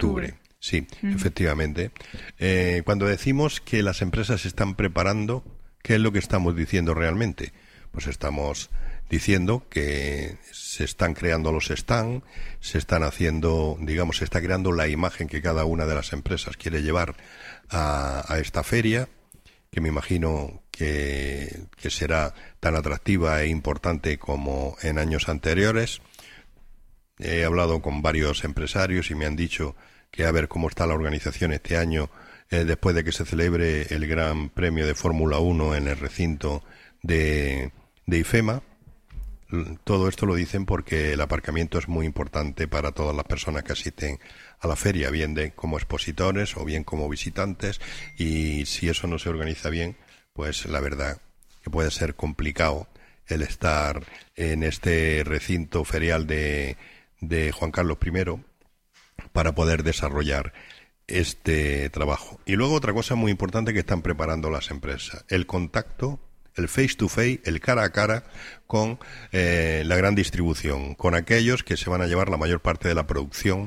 octubre. Sí, efectivamente. Cuando decimos que las empresas se están preparando, ¿qué es lo que estamos diciendo realmente? Pues estamos diciendo que se están creando los stands, se están haciendo, digamos, se está creando la imagen que cada una de las empresas quiere llevar a esta feria, que me imagino que será tan atractiva e importante como en años anteriores. He hablado con varios empresarios y me han dicho que a ver cómo está la organización este año, después de que se celebre el Gran Premio de Fórmula 1 en el recinto de IFEMA. Todo esto lo dicen porque el aparcamiento es muy importante para todas las personas que asisten a la feria, bien como expositores o bien como visitantes, y si eso no se organiza bien, pues la verdad que puede ser complicado el estar en este recinto ferial de Juan Carlos I para poder desarrollar este trabajo. Y luego otra cosa muy importante que están preparando las empresas, el contacto, el face to face, el cara a cara con la gran distribución, con aquellos que se van a llevar la mayor parte de la producción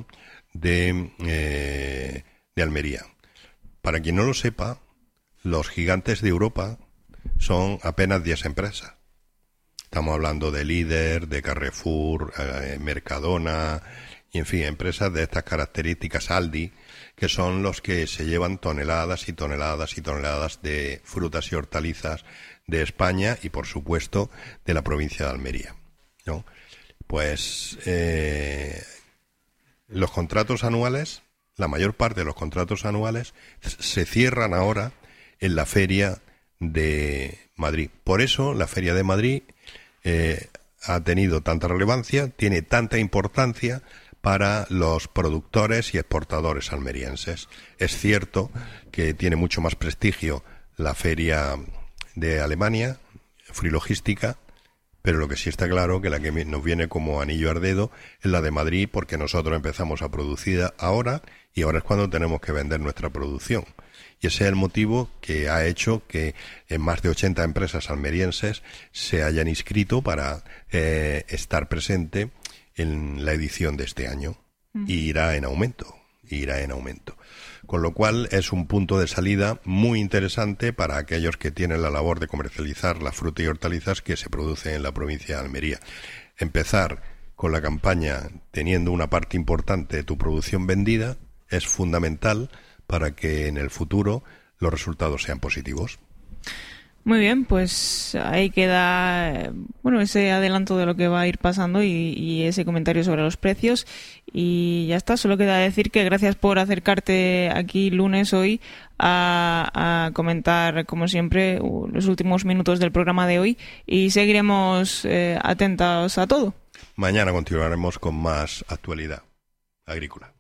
de Almería. Para quien no lo sepa, los gigantes de Europa son apenas 10 empresas. Estamos hablando de Líder, de Carrefour, Mercadona, y en fin, empresas de estas características, Aldi, que son los que se llevan toneladas y toneladas y toneladas de frutas y hortalizas de España y, por supuesto, de la provincia de Almería, ¿no? Pues los contratos anuales, la mayor parte de los contratos anuales se cierran ahora en la Feria de Madrid. Por eso la Feria de Madrid ha tenido tanta relevancia, tiene tanta importancia para los productores y exportadores almerienses. Es cierto que tiene mucho más prestigio la feria de Alemania, Frilogística, pero lo que sí está claro que la que nos viene como anillo al dedo es la de Madrid, porque nosotros empezamos a producir ahora y ahora es cuando tenemos que vender nuestra producción. Y ese es el motivo que ha hecho que en más de 80 empresas almerienses se hayan inscrito para estar presente en la edición de este año. Y irá en aumento. Con lo cual es un punto de salida muy interesante para aquellos que tienen la labor de comercializar las frutas y hortalizas que se producen en la provincia de Almería. Empezar con la campaña teniendo una parte importante de tu producción vendida es fundamental para que en el futuro los resultados sean positivos. Muy bien, pues ahí queda ese adelanto de lo que va a ir pasando y ese comentario sobre los precios. Y ya está, solo queda decir que gracias por acercarte aquí lunes hoy a comentar, como siempre, los últimos minutos del programa de hoy, y seguiremos atentos a todo. Mañana continuaremos con más actualidad agrícola.